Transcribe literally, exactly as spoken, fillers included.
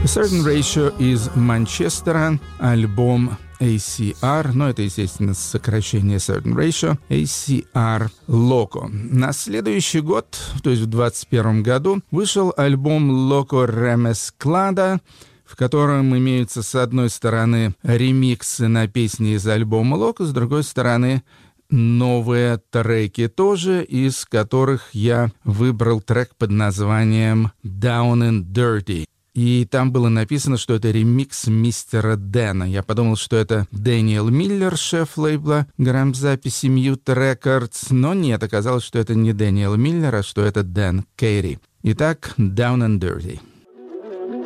A Certain Ratio из Манчестера, альбом эй си ар, но это, естественно, сокращение Certain Ratio, эй си ар Loco. На следующий год, то есть в двадцать первом году, вышел альбом Loco Remezclada, в котором имеются, с одной стороны, ремиксы на песни из альбома Loco, с другой стороны, новые треки тоже, из которых я выбрал трек под названием Down and Dirty. И там было написано, что это ремикс мистера Дэна. Я подумал, что это Дэниел Миллер, шеф лейбла грамзаписи Mute Records, но нет, оказалось, что это не Дэниел Миллер, а что это Дэн Кейри. Итак, Down and Dirty.